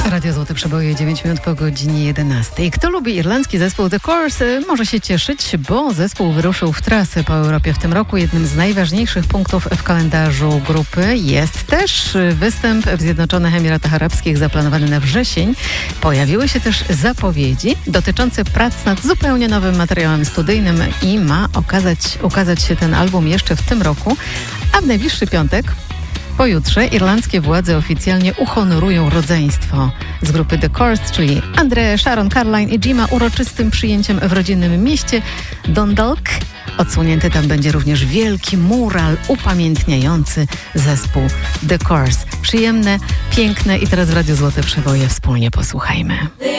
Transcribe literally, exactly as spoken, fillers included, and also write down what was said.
Radio Złote Przeboje, dziewięć minut po godzinie jedenastej. Kto lubi irlandzki zespół The Course, może się cieszyć, bo zespół wyruszył w trasę po Europie w tym roku. Jednym z najważniejszych punktów w kalendarzu grupy jest też występ w Zjednoczonych Emiratach Arabskich zaplanowany na wrzesień. Pojawiły się też zapowiedzi dotyczące prac nad zupełnie nowym materiałem studyjnym i ma okazać, ukazać się ten album jeszcze w tym roku, a w najbliższy piątek pojutrze irlandzkie władze oficjalnie uhonorują rodzeństwo z grupy The Course, czyli André, Sharon, Caroline i Jima uroczystym przyjęciem w rodzinnym mieście Dundalk. Odsłonięty tam będzie również wielki mural upamiętniający zespół The Course. Przyjemne, piękne i teraz w Radiu Złote Przeboje wspólnie posłuchajmy.